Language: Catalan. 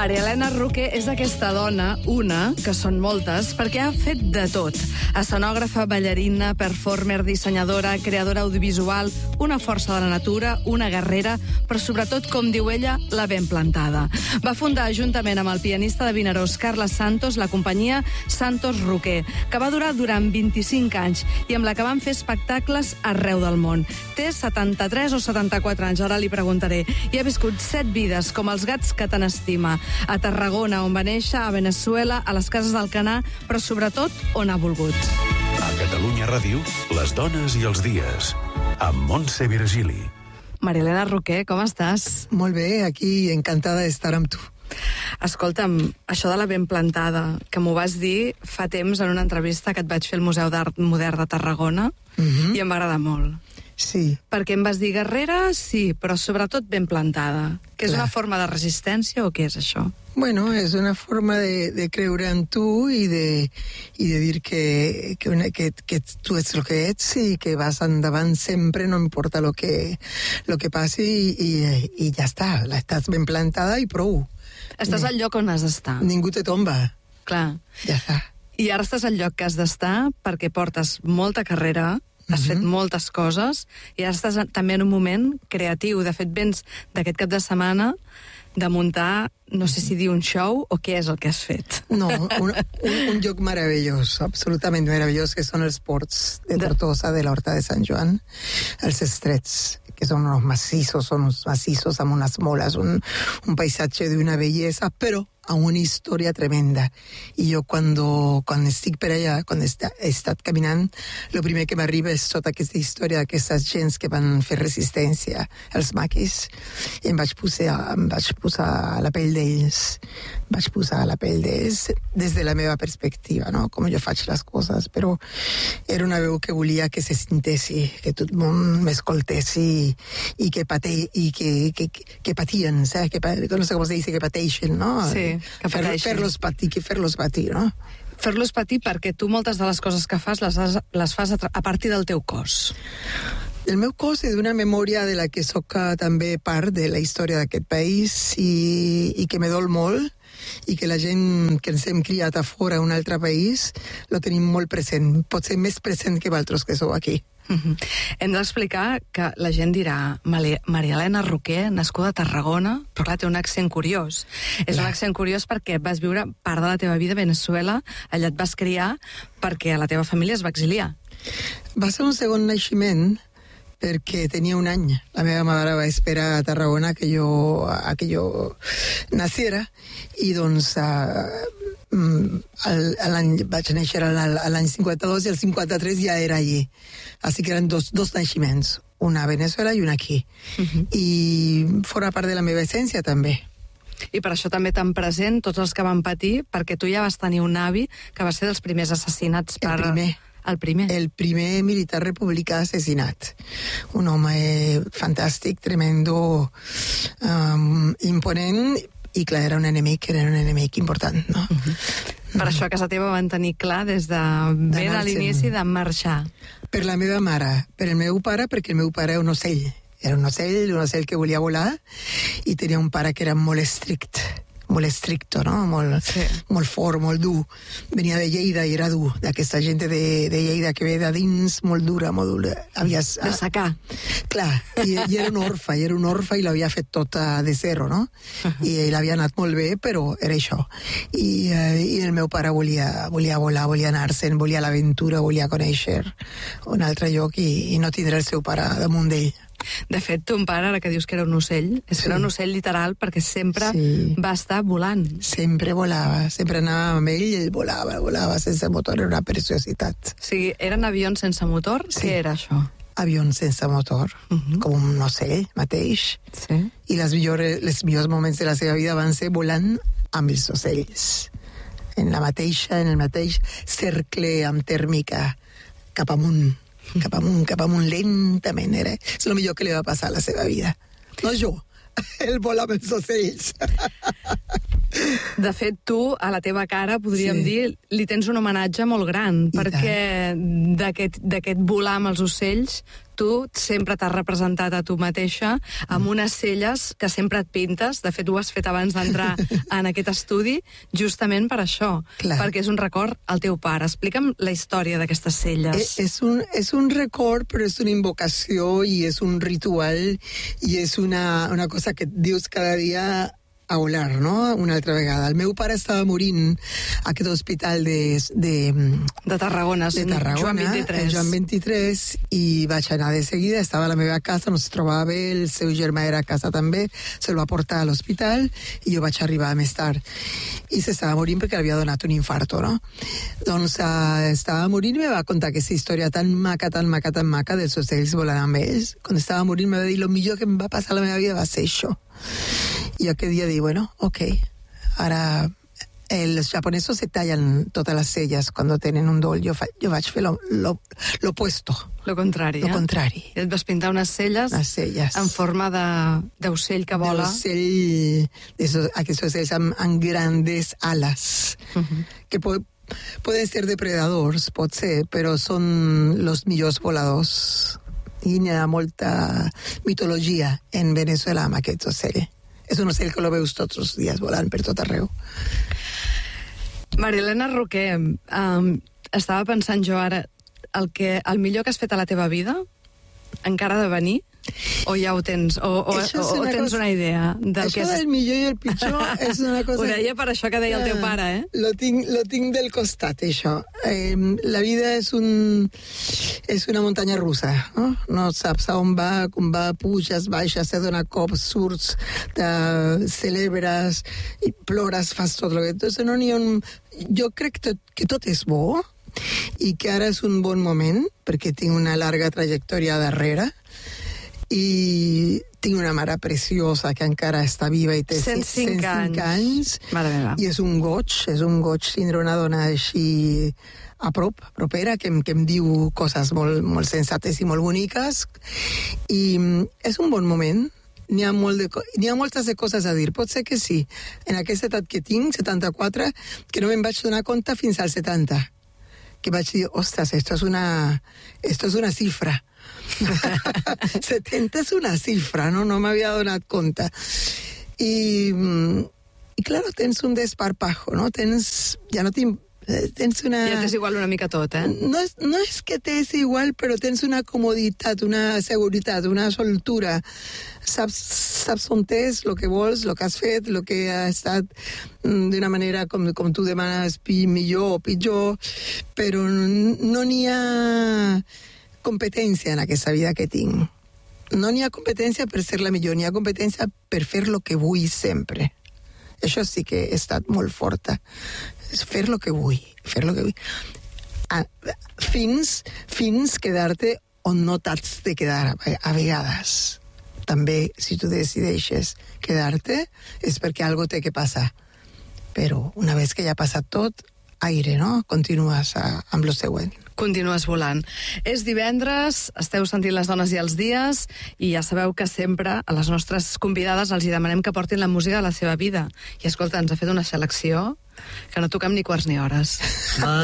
Maria Elena Roqué és aquesta dona, una, que són moltes, perquè ha fet de tot. Escenògrafa, ballarina, performer, dissenyadora, creadora audiovisual, una força de la natura, una guerrera, però sobretot, com diu ella, la ben plantada. Va fundar, juntament amb el pianista de Vinaròs, Carles Santos, la companyia Santos Roqué, que va durar durant 25 anys i amb la que van fer espectacles arreu del món. Té 73 o 74 anys, ara li preguntaré, i ha viscut 7 vides, com els gats que tant estima. A Tarragona, on va néixer, a Veneçuela, a les cases d'Alcanar, però sobretot on ha volgut. A Catalunya Ràdio, les dones i els dies, amb Montse Virgili. Maria Elena Roqué, com estàs? Molt bé, aquí encantada d'estar amb tu. Escolta'm, això de la ben plantada, que m'ho vas dir fa temps en una entrevista que et vaig fer al Museu d'Art Modern de Tarragona, i em va agradar molt. Sí. Perquè em vas dir guerrera, sí, però sobretot ben plantada. Que és una forma de resistència o què és això? Bueno, es una forma de creure en tu y de dir que tú ets lo que ets y que vas endavant sempre, no importa lo que passi i ja està, estàs ben plantada i prou. Estàs al lloc on has d'estar. Ningú te tomba. Clar. Ja està. I ara estàs al lloc que has d'estar perquè portes molta carrera, has fet moltes coses, i ara estàs també en un moment creatiu. De fet, vens d'aquest cap de setmana de muntar, no sé si dir un show o què és el que has fet. No, un lloc meravellós, absolutament meravellós, que són els ports de Tortosa, de l'Horta de Sant Joan, els estrets, que són uns massissos amb unes moles, un paisatge d'una bellesa, però amb una història tremenda. I jo, quan estic per allà, quan he estat caminant, el primer que m'arriba és tota aquesta història d'aquestes gens que van fer resistència, els maquis, i em vaig posar a la pell d'ells. Vaig posar a la pell d'ells des de la meva perspectiva, no? Com jo faig les coses, però era una veu que volia que se sintessi, que tot el món m'escoltés i que patien, no sé com es diu, que pateixen, no? Sí, que pateixen. Fer-los patir, no? Fer-los patir perquè tu moltes de les coses que fas les fas a partir del teu cos. El meu cos és d'una memòria de la que soc també part de la història d'aquest país i que me dol molt i que la gent que ens hem criat a fora a un altre país lo tenim molt present, pot ser més present que vosaltres que sou aquí. Hem d'explicar que la gent dirà Maria Elena Roqué, nascuda a Tarragona, però clar, té un accent curiós. És un accent curiós perquè vas viure part de la teva vida a Veneçuela, allà et vas criar perquè la teva família es va exiliar. Va ser un segon naixement perquè tenia un any. La meva mare va esperar a Tarragona que jo naciera i doncs vaig néixer l'any 52 i el 53 ja era allí. Així que eren dos naixements, una a Veneçuela i una aquí. I forma part de la meva essència també. I per això també tan present tots els que van patir, perquè tu ja vas tenir un avi que va ser dels primers assassinats per... El primer. El primer militar republicà assassinat. Un home fantàstic, tremendo, imponent, i clar, era un enemic important, no? Per això a casa teva van tenir clar des de ben a l'inici de marxar. Per la meva mare, per el meu pare, perquè el meu pare era un ocell. Era un ocell que volia volar, i tenia un pare que era molt estricto, no? Molt fort, molt dur. Venia de Lleida i era dur, d'aquesta gent de Lleida que ve de dins, molt dura. De sacar. Clar, i era un orfe i l'havia fet tot de zero, no? I l'havia anat molt bé, però era això. I el meu pare volia volar, volia anar-se'n, volia l'aventura, volia conèixer un altre lloc i no tindre el seu pare damunt d'ell. De fet, ton pare, ara que dius que era un ocell, és que era un ocell literal perquè sempre va estar volant. Sempre volava, sempre anava amb ell i ell volava sense motor, era una preciositat. O sigui, eren avions sense motor? Sí. Què era això? Avions sense motor, com un ocell mateix. Sí. I els millors moments de la seva vida van ser volant amb els ocells. En el mateix cercle amb tèrmica, cap amunt, lentament. És el millor que li va passar a la seva vida. No jo, ell vola amb els ocells. De fet, tu, a la teva cara, podríem dir, li tens un homenatge molt gran, perquè d'aquest volar amb els ocells, tu sempre t'has representat a tu mateixa amb unes celles que sempre et pintes. De fet, ho has fet abans d'entrar en aquest estudi, justament per això, perquè és un record al teu pare. Explica'm la història d'aquestes celles. És un record, però és una invocació i és un ritual i és una cosa que dius cada dia a olar, no? Una altra vegada. El meu pare estava morint a aquest hospital de Tarragona, Joan 23. Joan 23, i vaig anar de seguida, estava a la meva casa, no es trobava bé, el seu germà era a casa també, se'l va portar a l'hospital i jo vaig arribar més tard. I s'estava morint perquè havia donat un infarto, no? Doncs estava morint i me va contar aquesta història tan maca dels ocells volant amb ells. Quan estava morint me va dir, lo millor que em va passar a la meva vida va ser això. I aquell dia dic, bueno, ok, ara els japonesos se tallen totes les celles quan tenen un dol. Jo vaig fer l'opuesto. Lo contrari, Lo contrari. I et vas pintar unes celles en forma d'ocell que vola. D'ocell, aquests ocells amb grandes alas, que poden ser depredadors, pot ser, però són els millors voladors. I hi ha molta mitologia en Venezuela amb aquest ocell. És un ocell que lo veus tots els dies volant per tot arreu. Marilena Roquer, estava pensant jo ara, el millor que has fet a la teva vida encara ha de venir? O ja ho tens? O tens una idea? Això del millor i el pitjor és una cosa... Ho deia per això que deia el teu pare, eh? Lo tinc del costat, això. La vida és una muntanya russa, no? No saps on va, com va, puges, baixes, te dona cops, surts, celebres, i plores, fas tot el que... Entonces, no n'hi ha un... Jo crec que tot és bo i que ara és un bon moment, perquè tinc una llarga trajectòria darrere, i tinc una mare preciosa que encara està viva i té 105 anys. I és un goig tindre una dona així propera, que em diu coses molt sensates i molt boniques, i és un bon moment. N'hi ha moltes coses a dir. Pot ser que sí, en aquesta edat que tinc, 74, que no me'n vaig donar compte fins als 70, que vaig dir, ostres, esto es una cifra. 70 és una cifra, no m'havia donat compte. I claro, tens un desparpajo, no? Tens una... Ja t'és igual una mica tot, eh? No és que t'és igual, però tens una comoditat, una seguretat, una soltura. Saps on és, el que vols, el que has fet, el que ha estat d'una manera com tu demanes, millor o pitjor, però no n'hi ha competència en aquesta vida que tinc. No n'hi ha competència per ser la millor, n'hi ha competència per fer el que vull sempre. Això sí que he estat molt forta. És fer el que vull, fins quedar-te on no t'has de quedar a vegades. També, si tu decideixes quedar-te, és perquè algo té que passar. Però una vegada que ja ha passat tot, aire, no? Continues amb lo següent. Continues volant. És divendres, esteu sentint Les dones i els dies, i ja sabeu que sempre a les nostres convidades els hi demanem que portin la música de la seva vida. I escolta, ens ha fet una selecció que no toquem ni quarts ni hores.